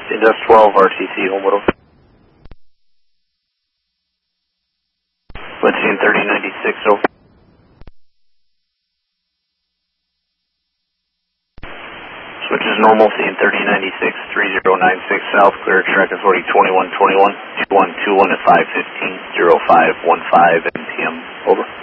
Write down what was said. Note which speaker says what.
Speaker 1: Indus 12, RTC, Homewood. Let's see, 3096, over. Switch is normal, seeing 3096, 3096 south, clear, track authority 2121, 2121 at 5:15, 0515 NPM, over.